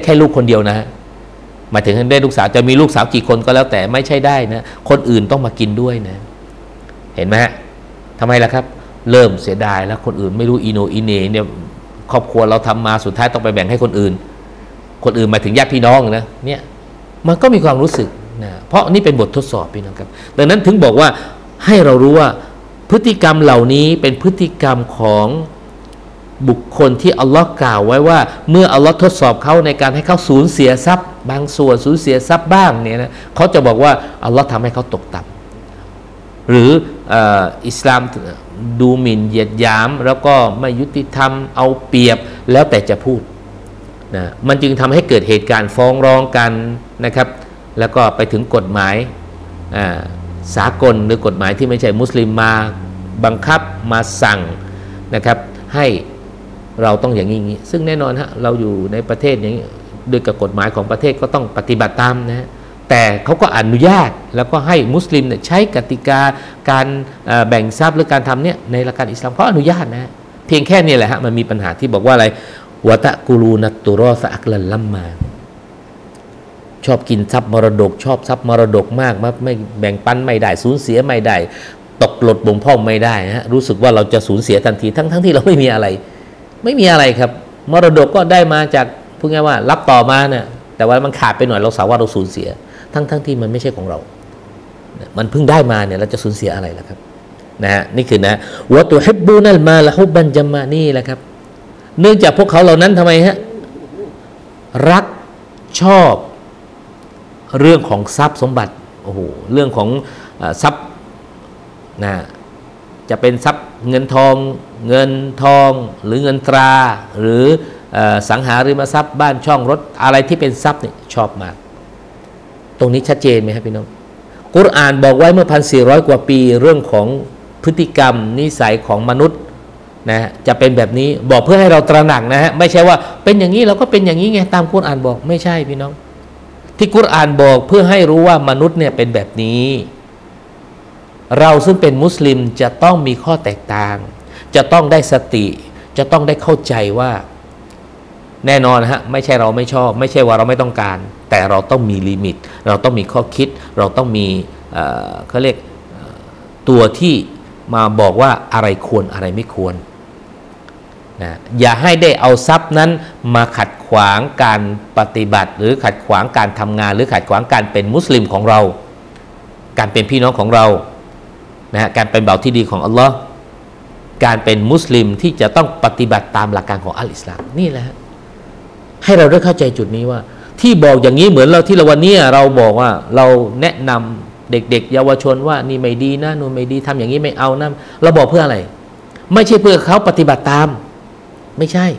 ค่ลูกคนเดียวนะฮะหมายถึงได้ลูกสาวจะมีลูกสาวกี่คนก็แล้วแต่ไม่ใช่ได้นะคนอื่นต้องมากินด้วยนะเห็นไหมฮะทำไมล่ะครับเริ่มเสียดายแล้วคนอื่นไม่รู้อีโนอีเนเนี่ยครอบครัวเราทำมาสุดท้ายต้องไปแบ่งให้คนอื่นหมายถึงญาติพี่น้องนะเนี่ยมันก็มีความรู้สึกนะเพราะนี่เป็นบททดสอบพี่น้องครับดังนั้นถึงบอกว่าให้เรารู้ว่าพฤติกรรมเหล่านี้เป็นพฤติกรรมของบุคคลที่อัลลอฮ์กล่าวไว้ว่าเมื่ออัลลอฮ์ทดสอบเขาในการให้เขาสูญเสียทรัพย์บางส่วนสูญเสียทรัพย์บ้างเนี่ยนะเขาจะบอกว่าอัลลอฮ์ทำให้เขาตกต่ำหรืออิสลามดูหมิ่นเหยียดหยามแล้วก็ไม่ยุติธรรมเอาเปรียบแล้วแต่จะพูดนะมันจึงทำให้เกิดเหตุการณ์ฟ้องร้องกันนะครับแล้วก็ไปถึงกฎหมายสากลหรือกฎหมายที่ไม่ใช่มุสลิมมาบังคับมาสั่งนะครับให้เราต้องอย่างนี้ซึ่งแน่นอนฮะเราอยู่ในประเทศอย่างนี้ด้วยกับกฎหมายของประเทศก็ต้องปฏิบัติตามนะแต่เขาก็อนุญาตแล้วก็ให้มุสลิมเนี่ยใช้กติกาการแบ่งทรัพย์หรือการทำเนี่ยในหลักการอิสลามเขาอนุญาตนะเพียงแค่นี้แหละฮะมันมีปัญหาที่บอกว่าอะไรวะตะกูลูนัตตุรอสะอักลันลัมมาชอบกินทรัพย์มรดกชอบทรัพย์มรดกมากไม่แบ่งปันไม่ได้สูญเสียไม่ได้ตกหล่นบ่มพ่องไม่ได้นะรู้สึกว่าเราจะสูญเสียทันทีทั้งที่เราไม่มีอะไรครับมรดกก็ได้มาจากพูดง่ายว่ารับต่อมาเนี่ยแต่ว่ามันขาดไปหน่อยเราสาวว่าเราสูญเสียทั้งที่มันไม่ใช่ของเรามันเพิ่งได้มาเนี่ยเราจะสูญเสียอะไรล่ะครับนะฮะนี่คือนะวะตุฮิบบูนัลมาละฮุบบันจัมมานี่แหละครับเนื่องจากพวกเขาเหล่านั้นทำไมฮะรักชอบเรื่องของทรัพย์สมบัติโอ้โหเรื่องของทรัพย์นะจะเป็นทรัพย์เงินทองหรือเงินตราหรือสังหาริมทรัพย์บ้านช่องรถอะไรที่เป็นทรัพย์เนี่ยชอบมากตรงนี้ชัดเจนไหมครับพี่น้องกุรอานบอกไว้เมื่อ 1,400 กว่าปีเรื่องของพฤติกรรมนิสัยของมนุษย์นะจะเป็นแบบนี้บอกเพื่อให้เราตระหนักนะฮะไม่ใช่ว่าเป็นอย่างนี้เราก็เป็นอย่างนี้ไงตามกุรอานบอกไม่ใช่พี่น้องที่กุรอานบอกเพื่อให้รู้ว่ามนุษย์เนี่ยเป็นแบบนี้เราซึ่งเป็นมุสลิมจะต้องมีข้อแตกต่างจะต้องได้สติจะต้องได้เข้าใจว่าแน่นอนฮะไม่ใช่เราไม่ชอบไม่ใช่ว่าเราไม่ต้องการแต่เราต้องมีลิมิตเราต้องมีข้อคิดเราต้องมีเขาเรียกตัวที่มาบอกว่าอะไรควรอะไรไม่ควรนะอย่าให้ได้เอาทรัพย์นั้นมาขัดขวางการปฏิบัติหรือขัดขวางการทำงานหรือขัดขวางการเป็นมุสลิมของเราการเป็นพี่น้องของเรานะการเป็นบ่าวที่ดีของอัลลอฮ์การเป็นมุสลิมที่จะต้องปฏิบัติตามหลักการของอัลอิสลามนี่แหละให้เราได้เข้าใจจุดนี้ว่าที่บอกอย่างนี้เหมือนเราที่เราวันนี้เราบอกว่าเราแนะนำเด็กๆเยาวชนว่านี่ไม่ดีนะนู่นไม่ดีทำอย่างนี้ไม่เอานะเราบอกเพื่ออะไรไม่ใช่เพื่อเขาปฏิบัติตามไม่ใช่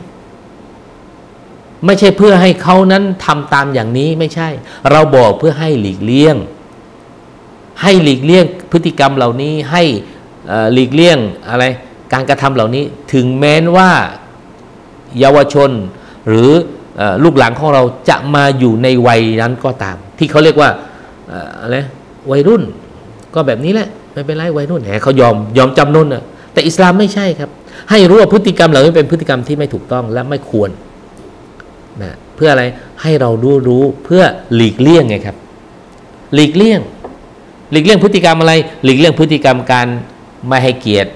เพื่อให้เขานั้นทำตามอย่างนี้ไม่ใช่เราบอกเพื่อให้หลีกเลี่ยงพฤติกรรมเหล่านี้ให้หลีกเลี่ยงอะไรการกระทำเหล่านี้ถึงแม้ว่าเยาวชนหรือลูกหลานของเราจะมาอยู่ในวัยนั้นก็ตามที่เขาเรียกว่าอะไรวัยรุ่นก็แบบนี้แหละไม่เป็นไรวัยรุ่นแหมเขายอมจำนนน่ะแต่อิสลามไม่ใช่ครับให้รู้ว่าพฤติกรรมเหล่านี้เป็นพฤติกรรมที่ไม่ถูกต้องและไม่ควรนะเพื่ออะไรให้เรารู้เพื่อหลีกเลี่ยงไงครับหลีกเลี่ยงพฤติกรรมอะไรหลีกเลี่ยงพฤติกรรมการไม่ให้เกียรติ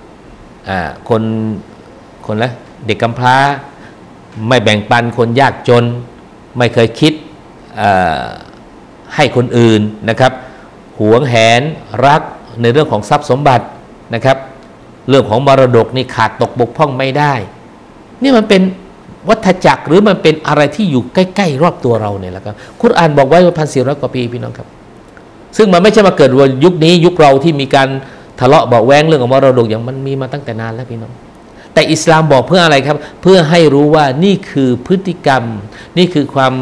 คนละเด็กกำพร้าไม่แบ่งปันคนยากจนไม่เคยคิดให้คนอื่นนะครับหวงแหนรักในเรื่องของทรัพย์สมบัตินะครับเรื่องของมรดกนี่ขาดตกบกพร่องไม่ได้นี่มันเป็นวัฏจักรหรือมันเป็นอะไรที่อยู่ใกล้ๆรอบตัวเราเนี่ยแหละครับกุรอานบอกไว้ว่า 1,400 กว่าปีพี่น้องครับซึ่งมันไม่ใช่มาเกิดวันยุคนี้ยุคเราที่มีการทะเลาะเบาะแว้งเรื่องของมรดกอย่างมันมีมาตั้งแต่นานแล้วพี่น้องแต่อิสลามบอกเพื่ออะไรครับเพื่อให้รู้ว่านี่คือพฤติกรรมนี่คือความ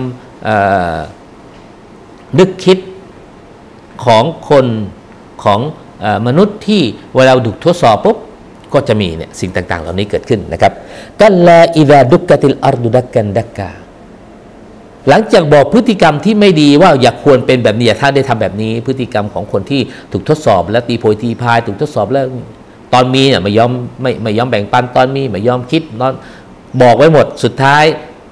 นึกคิดของคนของมนุษย์ที่เวลาถูกทดสอบปุ๊บก็จะมีเนี่ยสิ่งต่างๆเหล่านี้เกิดขึ้นนะครับกัลลาอิซาดุกกะติลอัรดุดักกันดักกาหลังจากบอกพฤติกรรมที่ไม่ดีว่าอย่าควรเป็นแบบนี้อย่าถ้าได้ทำแบบนี้พฤติกรรมของคนที่ถูกทดสอบและตีโพยตีพายถูกทดสอบแล้วตอนมีเนี่ยไม่ยอมแบ่งปันตอนมีไม่ยอมคิดนอนบอกไว้หมดสุดท้าย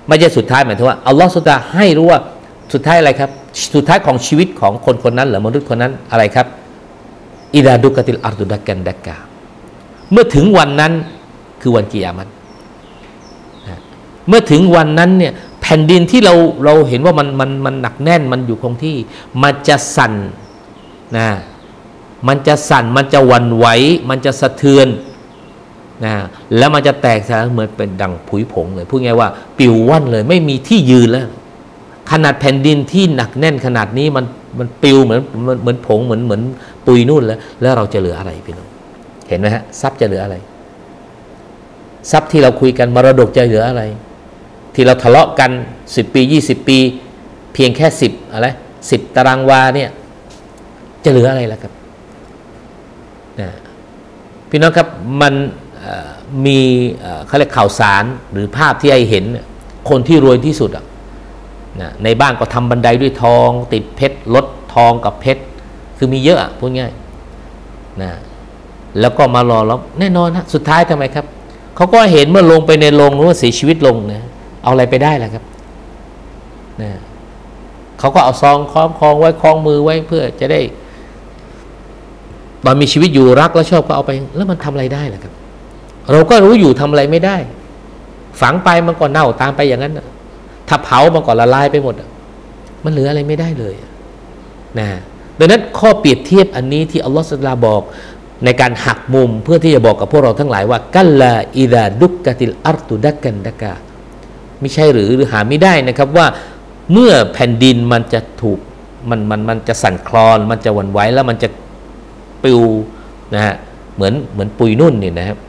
ไม่ใช่สุดท้ายหมายถึงว่าอัลลอฮฺสุตาให้รู้ว่าสุดท้ายอะไรครับสุดท้ายของชีวิตของคนคนนั้นหรือมนุษย์คนนั้นอะไรครับอิดาดุกติลอัรดุดักกันดักกาเมื่อถึงวันนั้นคือวันกิยามะฮ์เมื่อถึงวันนั้นเนี่ยแผ่นดินที่เราเห็นว่ามันหนักแน่นมันอยู่คงที่มันจะสั่นนะมันจะสั่นมันจะหวั่นไหวมันจะสะเทือนนะแล้วมันจะแตกสลายเหมือนเป็นดังผุยผงเลยพูดง่ายว่าปิวว่อนเลยไม่มีที่ยืนแล้วขนาดแผ่นดินที่หนักแน่นขนาดนี้มันปิวเหมือนผงเหมือนปุยนู่นแล้วเราจะเหลืออะไรพี่น้องเห็นไหมฮะทรัพย์จะเหลืออะไรทรัพย์ที่เราคุยกันมรดกจะเหลืออะไรที่เราทะเลาะกัน10 ปี20 ปีเพียงแค่10 ตารางวาเนี่ยจะเหลืออะไรล่ะครับนะพี่น้องครับมันมีเขาเรียกข่าวสารหรือภาพที่ให้เห็นคนที่รวยที่สุดนะในบ้านก็ทำบันไดด้วยทองติดเพชรลดทองกับเพชรคือมีเยอะพูดง่ายนะแล้วก็มารอแล้วแน่นอนฮะสุดท้ายทำไมครับเขาก็เห็นเมื่อลงไปในโรงว่าเสียชีวิตลงนะเอาอะไรไปได้ล่ะครับนะเขาก็เอาซองคล้องไว้คล้องมือไว้เพื่อจะได้ตอนมีชีวิตอยู่รักและชอบก็เอาไปแล้วมันทำอะไรได้ล่ะครับเราก็รู้อยู่ทำอะไรไม่ได้ฝังไปมันก็เน่าตามไปอย่างนั้นถ้าเผามันก็ละลายไปหมดมันเหลืออะไรไม่ได้เลยนะดังนั้นข้อเปรียบเทียบอันนี้ที่อัลลอฮฺสุลตาบอกในการหักมุมเพื่อที่จะบอกกับพวกเราทั้งหลายว่ากัลลาอิดาดุกกะติลอัรตุดักกันดักกาไม่ใช่หรือหาไม่ได้นะครับว่าเมื่อแผ่นดินมันจะถูกมันจะสั่นคลอนมันจะหวั่นไหวแล้วมันจะปิวนะฮะเหมือนปุยนุ่นเนี่ยนะครับ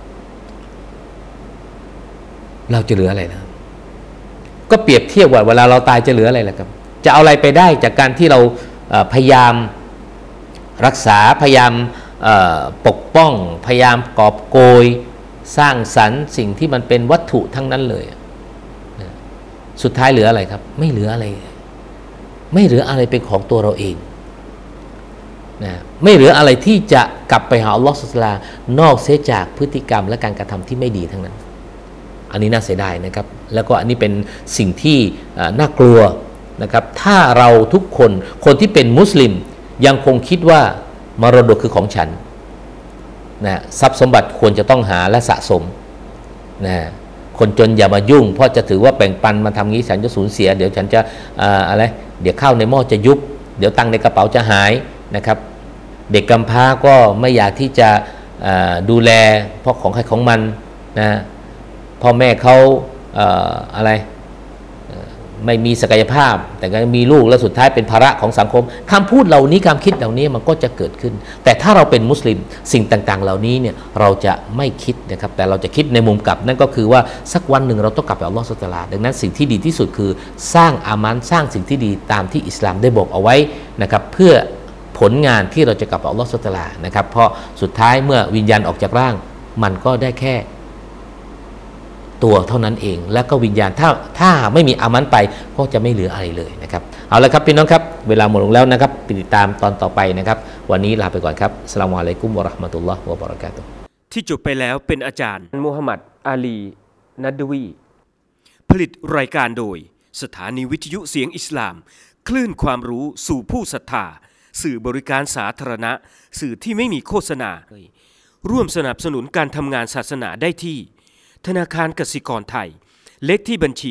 เราจะเหลืออะไรนะก็เปรียบเทียบว่าเวลาเราตายจะเหลืออะไรล่ะครับจะเอาอะไรไปได้จากการที่เราพยายามรักษาพยายามปกป้องพยายามกอบโกยสร้างสรรค์สิ่งที่มันเป็นวัตถุทั้งนั้นเลยสุดท้ายเหลืออะไรครับไม่เหลืออะไรไม่เหลืออะไรเป็นของตัวเราเองนะไม่เหลืออะไรที่จะกลับไปหาอัลลอฮฺซุบฮานะฮูวะตะอาลานอกเสียจากพฤติกรรมและการกระทำที่ไม่ดีทั้งนั้นอันนี้น่าเสียดายนะครับแล้วก็อันนี้เป็นสิ่งที่น่ากลัวนะครับถ้าเราทุกคนที่เป็นมุสลิมยังคงคิดว่ามรดกคือของฉันนะทรัพย์สมบัติควรจะต้องหาและสะสมนะคนจนอย่ามายุ่งเพราะจะถือว่าแบ่งปันมาทำงี้ฉันจะสูญเสียเดี๋ยวฉันจะอะไรเดี๋ยวข้าวในหม้อจะยุบเดี๋ยวตังค์ในกระเป๋าจะหายนะครับเด็กกำพร้าก็ไม่อยากที่จะดูแลเพราะของใครของมันนะพ่อแม่เขาอะไรไม่มีศักยภาพแต่ก็มีลูกแล้วสุดท้ายเป็นภาระของสังคมคำพูดเหล่านี้ความคิดเหล่านี้มันก็จะเกิดขึ้นแต่ถ้าเราเป็นมุสลิมสิ่งต่างๆเหล่านี้เนี่ยเราจะไม่คิดนะครับแต่เราจะคิดในมุมกลับนั่นก็คือว่าสักวันหนึ่งเราต้องกลับไปอัลลอฮฺซุบฮานะฮูวะตะอาลาดังนั้นสิ่งที่ดีที่สุดคือสร้างอามันสร้างสิ่งที่ดีตามที่อิสลามได้บอกเอาไว้นะครับเพื่อผลงานที่เราจะกลับไปอัลลอฮฺซุบฮานะฮูวะตะอาลานะครับเพราะสุดท้ายเมื่อวิญญาณออกจากร่างมันก็ได้แค่ตัวเท่านั้นเองแล้วก็วิญญาณถ้าไม่มีอามันไปก็จะไม่เหลืออะไรเลยนะครับเอาละครับพี่น้องครับเวลาหมดลงแล้วนะครับติดตามตอนต่อไปนะครับวันนี้ลาไปก่อนครับอัสสลามุอะลัยกุมวะเราะห์มะตุลลอฮ์วะบะเราะกาตุฮ์ที่จบไปแล้วเป็นอาจารย์มูฮัมหมัดอาลีนัดวีผลิตรายการโดยสถานีวิทยุเสียงอิสลามคลื่นความรู้สู่ผู้ศรัทธาสื่อบริการสาธารณะสื่อที่ไม่มีโฆษณาร่วมสนับสนุนการทำงานศาสนาได้ที่ธนาคารกสิกรไทยเลขที่บัญชี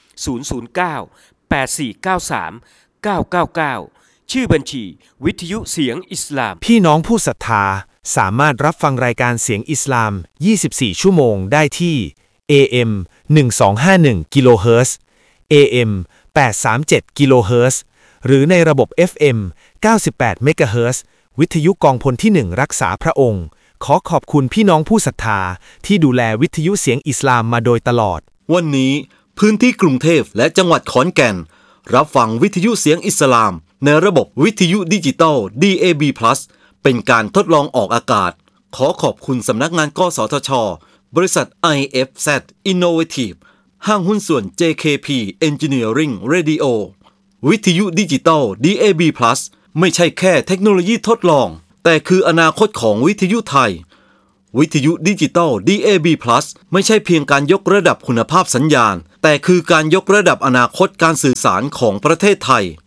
009-8493-999ชื่อบัญชีวิทยุเสียงอิสลามพี่น้องผู้ศรัทธาสามารถรับฟังรายการเสียงอิสลาม24ชั่วโมงได้ที่ AM 1251กิโลเฮิรตซ์ AM 837กิโลเฮิรตซ์หรือในระบบ FM 98เมกะเฮิรตซ์วิทยุกองพลที่1รักษาพระองค์ขอขอบคุณพี่น้องผู้ศรัทธาที่ดูแลวิทยุเสียงอิสลามมาโดยตลอดวันนี้พื้นที่กรุงเทพและจังหวัดขอนแก่นรับฟังวิทยุเสียงอิสลามในระบบวิทยุดิจิตอล DAB+ เป็นการทดลองออกอากาศขอขอบคุณสำนักงานกสทช.บริษัท IFZ Innovative ห้างหุ้นส่วน JKP Engineering Radio วิทยุดิจิตอล DAB+ ไม่ใช่แค่เทคโนโลยีทดลองแต่คืออนาคตของวิทยุไทยวิทยุดิจิตอล DAB+ ไม่ใช่เพียงการยกระดับคุณภาพสัญญาณแต่คือการยกระดับอนาคตการสื่อสารของประเทศไทย